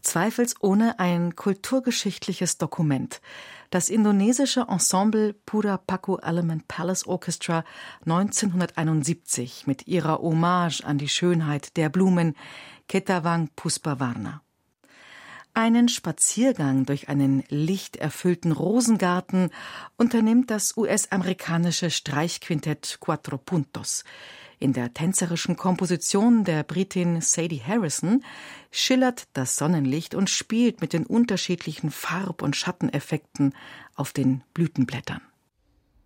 zweifelsohne ein kulturgeschichtliches Dokument. Das indonesische Ensemble Pura Paku Element Palace Orchestra 1971 mit ihrer Hommage an die Schönheit der Blumen Ketawang Puspawarna. Einen Spaziergang durch einen lichterfüllten Rosengarten unternimmt das US-amerikanische Streichquintett Cuatro Puntos. In der tänzerischen Komposition der Britin Sadie Harrison schillert das Sonnenlicht und spielt mit den unterschiedlichen Farb- und Schatteneffekten auf den Blütenblättern.